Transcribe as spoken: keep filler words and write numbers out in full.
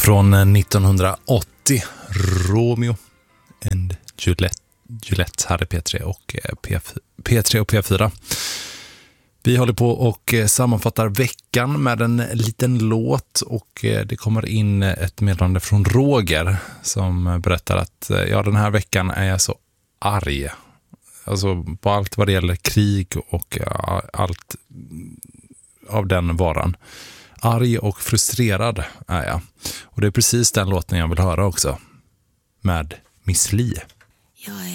Från nittonhundraåttio, Romeo and Juliet, Juliet här i P tre och P tre och P fyra. Vi håller på och sammanfattar veckan med en liten låt, och det kommer in ett meddelande från Roger som berättar att ja, den här veckan är jag så arg. Alltså på allt vad det gäller krig och allt av den varan. Arg och frustrerad är jag. Och det är precis den låten jag vill höra också. Med Miss Li. Jag är